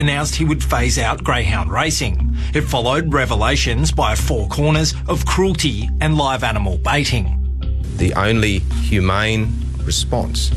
announced he would phase out greyhound racing. It followed revelations by Four Corners of cruelty and live animal baiting. The only humane response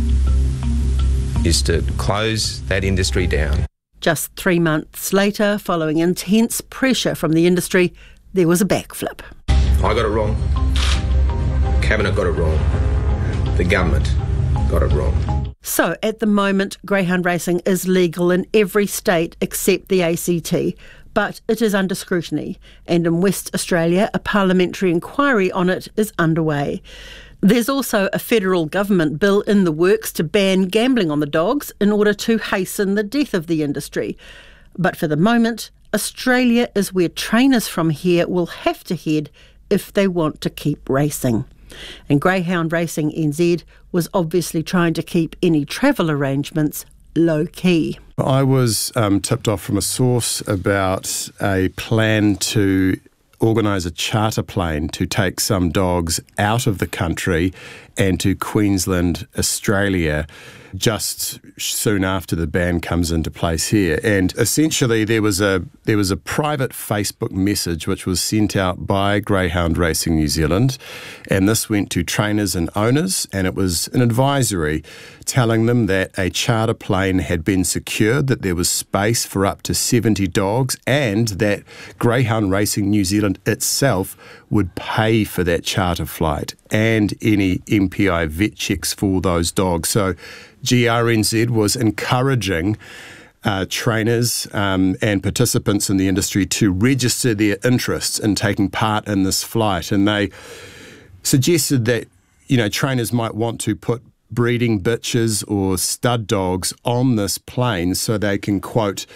is to close that industry down. Just 3 months later, following intense pressure from the industry, there was a backflip. I got it wrong. Cabinet got it wrong. The government got it wrong. So, at the moment, greyhound racing is legal in every state except the ACT, but it is under scrutiny, and in West Australia, a parliamentary inquiry on it is underway. There's also a federal government bill in the works to ban gambling on the dogs in order to hasten the death of the industry. But for the moment, Australia is where trainers from here will have to head if they want to keep racing. And Greyhound Racing NZ was obviously trying to keep any travel arrangements low-key. I was tipped off from a source about a plan to organise a charter plane to take some dogs out of the country and to Queensland, Australia, just soon after the ban comes into place here. And essentially there was a private Facebook message which was sent out by Greyhound Racing New Zealand, and this went to trainers and owners, and it was an advisory telling them that a charter plane had been secured, that there was space for up to 70 dogs, and that Greyhound Racing New Zealand itself would pay for that charter flight and any MPI vet checks for those dogs. So GRNZ was encouraging trainers and participants in the industry to register their interests in taking part in this flight. And they suggested that, trainers might want to put breeding bitches or stud dogs on this plane so they can, quote,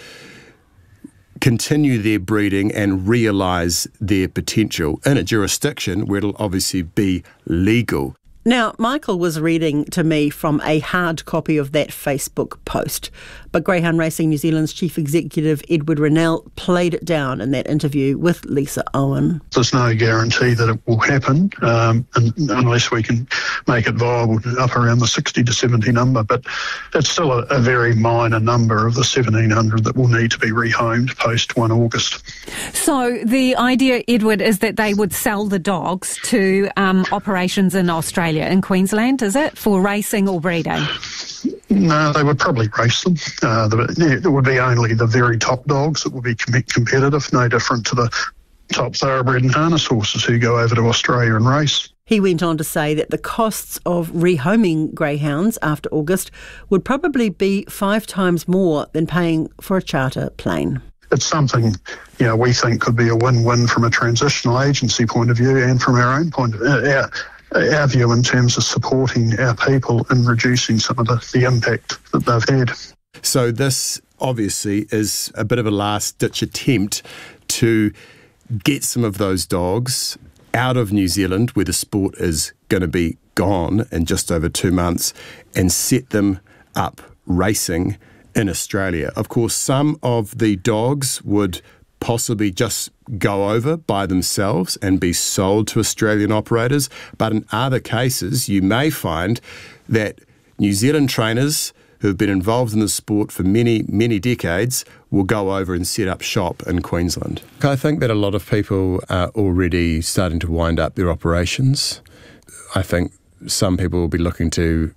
continue their breeding and realise their potential in a jurisdiction where it'll obviously be legal. Now, Michael was reading to me from a hard copy of that Facebook post, but Greyhound Racing New Zealand's Chief Executive Edward Rennell played it down in that interview with Lisa Owen. There's no guarantee that it will happen unless we can make it viable up around the 60 to 70 number, but it's still a very minor number of the 1,700 that will need to be rehomed post 1 August. So the idea, Edward, is that they would sell the dogs to operations in Australia, in Queensland, is it, for racing or breeding? No, they would probably race them. There would be only the very top dogs that would be competitive, no different to the top thoroughbred and harness horses who go over to Australia and race. He went on to say that the costs of rehoming greyhounds after August would probably be 5 times more than paying for a charter plane. It's something, we think could be a win-win from a transitional agency point of view and from our own point of view. Our view in terms of supporting our people and reducing some of the impact that they've had. So this obviously is a bit of a last-ditch attempt to get some of those dogs out of New Zealand, where the sport is going to be gone in just over 2 months, and set them up racing in Australia. Of course, some of the dogs would possibly just go over by themselves and be sold to Australian operators. But in other cases, you may find that New Zealand trainers who have been involved in the sport for many, many decades will go over and set up shop in Queensland. I think that a lot of people are already starting to wind up their operations. I think some people will be looking to,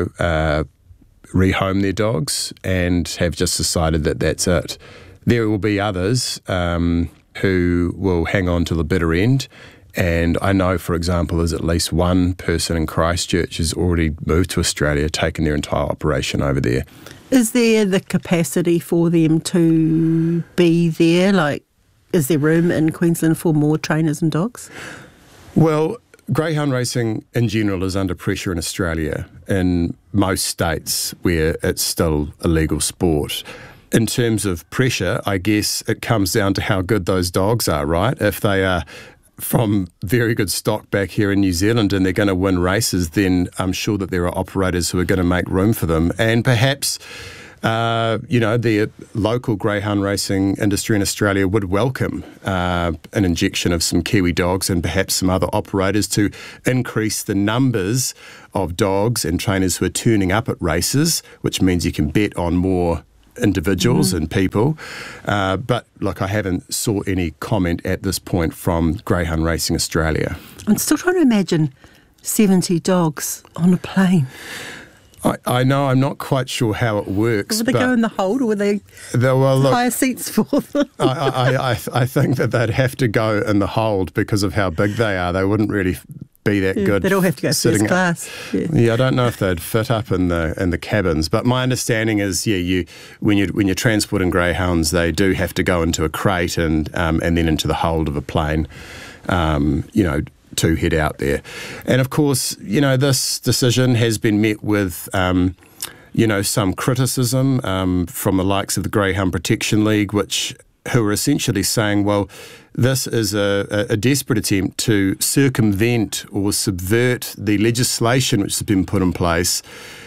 rehome their dogs and have just decided that that's it. There will be others who will hang on to the bitter end, and I know, for example, there's at least one person in Christchurch who's already moved to Australia, taken their entire operation over there. Is there the capacity for them to be there? Is there room in Queensland for more trainers and dogs? Well, greyhound racing in general is under pressure in Australia, in most states where it's still a legal sport. In terms of pressure, I guess it comes down to how good those dogs are, right? If they are from very good stock back here in New Zealand and they're going to win races, then I'm sure that there are operators who are going to make room for them. And perhaps, the local greyhound racing industry in Australia would welcome an injection of some Kiwi dogs and perhaps some other operators to increase the numbers of dogs and trainers who are turning up at races, which means you can bet on more individuals and people. But look, I haven't saw any comment at this point from Greyhound Racing Australia. I'm still trying to imagine 70 dogs on a plane. I know, I'm not quite sure how it works. Will they go in the hold, or will they hire seats for them? I think that they'd have to go in the hold because of how big they are. They wouldn't really be that good. They'd all have to go first class. Yeah, I don't know if they'd fit up in the cabins. But my understanding is, when you're transporting greyhounds, they do have to go into a crate and then into the hold of a plane. To head out there. And of course, this decision has been met with, some criticism from the likes of the Greyhound Protection League, who are essentially saying, well, this is a desperate attempt to circumvent or subvert the legislation which has been put in place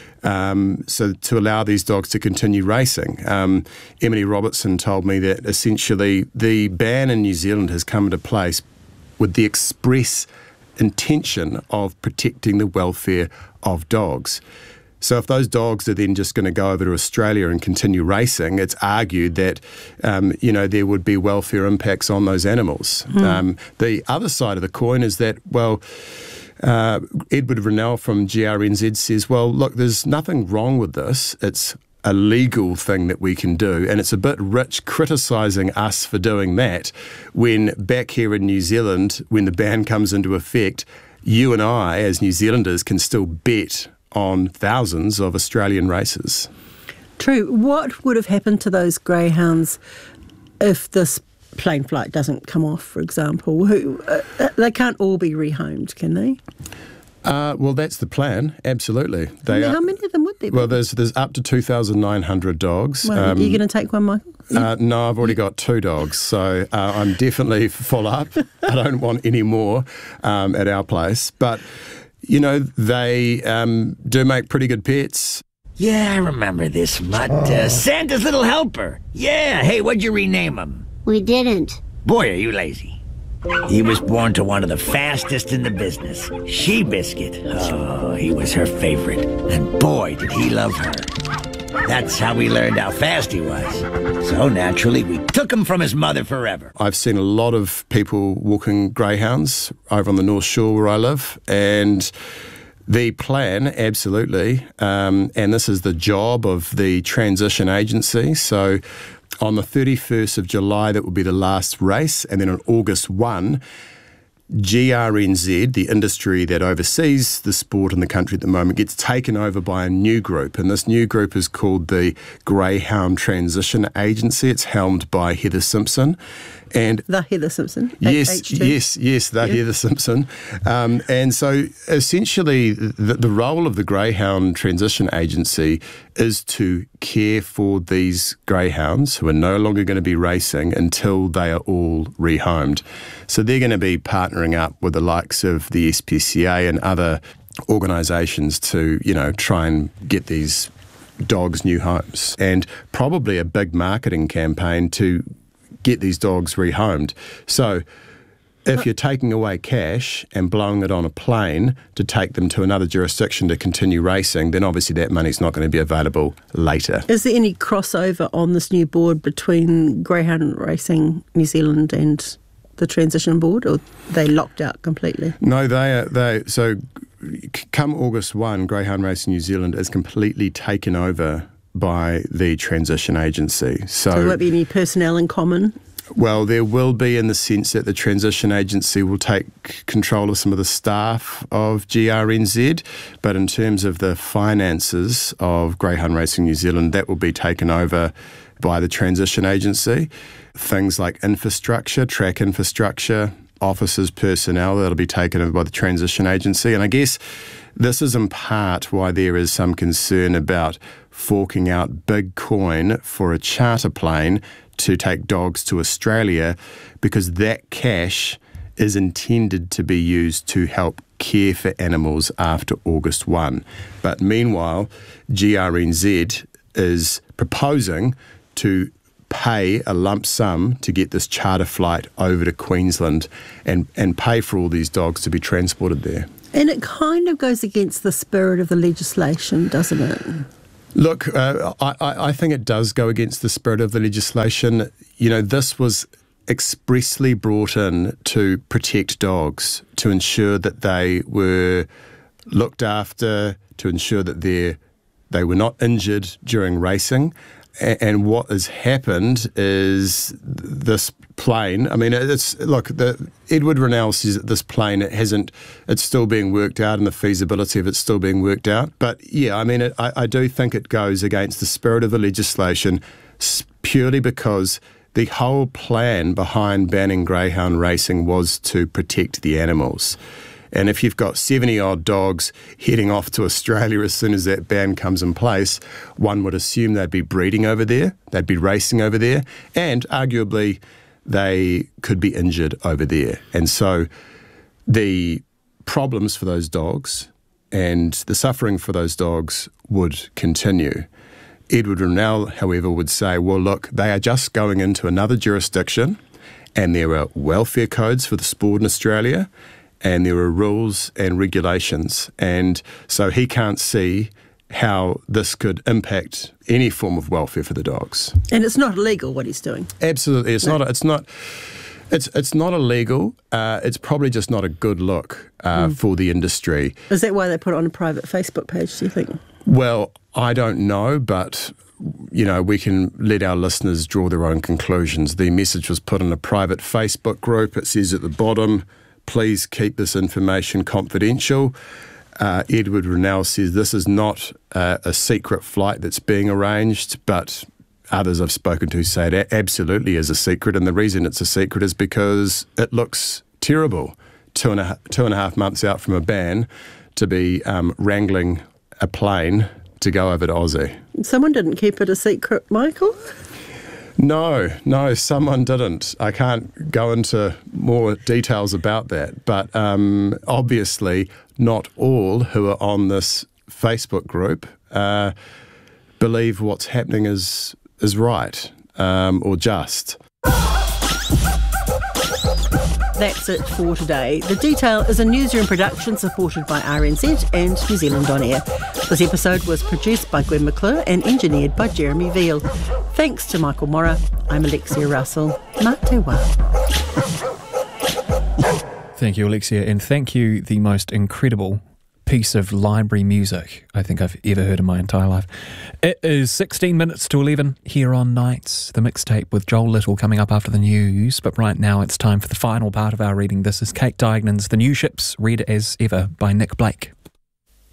so to allow these dogs to continue racing. Emily Robertson told me that essentially the ban in New Zealand has come into place with the express intention of protecting the welfare of dogs. So if those dogs are then just going to go over to Australia and continue racing, it's argued that, there would be welfare impacts on those animals. The other side of the coin is that, Edward Rennell from GRNZ says, well, look, there's nothing wrong with this. It's a legal thing that we can do, and it's a bit rich criticising us for doing that when back here in New Zealand, when the ban comes into effect, you and I as New Zealanders can still bet on thousands of Australian races. True. What would have happened to those greyhounds if this plane flight doesn't come off, for example? They can't all be rehomed, can they? Well, that's the plan, absolutely. How many of them would there be? Well, there's up to 2,900 dogs. Well, are you going to take one, Michael? No, I've already got 2 dogs, so I'm definitely full up. I don't want any more at our place. But, they do make pretty good pets. Yeah, I remember this mutt. Santa's little helper. Yeah, hey, what'd you rename him? We didn't. Boy, are you lazy. He was born to one of the fastest in the business, She Biscuit. Oh, he was her favorite, and boy, did he love her. That's how we learned how fast he was. So naturally, we took him from his mother forever. I've seen a lot of people walking greyhounds over on the North Shore where I live, and the plan, absolutely, and this is the job of the transition agency. So on the 31st of July, that will be the last race, and then on August 1, GRNZ, the industry that oversees the sport in the country at the moment, gets taken over by a new group, and this new group is called the Greyhound Transition Agency. It's helmed by Heather Simpson. And the Heather Simpson? Yes, Heather Simpson. And so essentially the role of the Greyhound Transition Agency is to care for these greyhounds who are no longer going to be racing until they are all rehomed. So they're going to be partnering up with the likes of the SPCA and other organisations to, try and get these dogs new homes, and probably a big marketing campaign to get these dogs rehomed. So if you're taking away cash and blowing it on a plane to take them to another jurisdiction to continue racing, then obviously that money's not going to be available later. Is there any crossover on this new board between Greyhound Racing New Zealand and the transition board, or are they locked out completely? No, so come August 1, Greyhound Racing New Zealand is completely taken over by the transition agency. So there won't be any personnel in common? Well, there will be, in the sense that the transition agency will take control of some of the staff of GRNZ, but in terms of the finances of Greyhound Racing New Zealand, that will be taken over by the transition agency. Things like infrastructure, track infrastructure, officers, personnel, that'll be taken over by the transition agency. And I guess this is in part why there is some concern about forking out big coin for a charter plane to take dogs to Australia, because that cash is intended to be used to help care for animals after August 1. But meanwhile, GRNZ is proposing to pay a lump sum to get this charter flight over to Queensland and pay for all these dogs to be transported there. And it kind of goes against the spirit of the legislation, doesn't it? Look, I think it does go against the spirit of the legislation. You know, this was expressly brought in to protect dogs, to ensure that they were looked after, to ensure that they were not injured during racing. And what has happened is this plane, I mean, Edward Rennell says that this plane, it's still being worked out, and the feasibility of it's still being worked out. But yeah, I mean, I do think it goes against the spirit of the legislation purely because the whole plan behind banning greyhound racing was to protect the animals. And if you've got 70-odd dogs heading off to Australia as soon as that ban comes in place, one would assume they'd be breeding over there, they'd be racing over there, and arguably they could be injured over there. And so the problems for those dogs and the suffering for those dogs would continue. Edward Rennell, however, would say, well, look, they are just going into another jurisdiction, and there are welfare codes for the sport in Australia, and there are rules and regulations. And so he can't see how this could impact any form of welfare for the dogs. And it's not illegal what he's doing. Absolutely. It's not illegal. It's probably just not a good look for the industry. Is that why they put it on a private Facebook page, do you think? Well, I don't know, but you know, we can let our listeners draw their own conclusions. The message was put in a private Facebook group. It says at the bottom, please keep this information confidential. Edward Rennell says this is not a secret flight that's being arranged, but others I've spoken to say it absolutely is a secret, and the reason it's a secret is because it looks terrible 2.5 months out from a ban to be wrangling a plane to go over to Aussie. Someone didn't keep it a secret, Michael? No, someone didn't. I can't go into more details about that. But obviously, not all who are on this Facebook group believe what's happening is right or just. That's it for today. The Detail is a newsroom production supported by RNZ and New Zealand On Air. This episode was produced by Gwen McClure and engineered by Jeremy Veal. Thanks to Michael Morra. I'm Alexia Russell. Mā te wā. Thank you, Alexia, and thank you, the most incredible piece of library music I think I've ever heard in my entire life. It is 16 minutes to 11 here on Nights, the mixtape with Joel Little coming up after the news. But right now it's time for the final part of our reading. This is Kate Diagnon's The New Ships, read as ever by Nick Blake.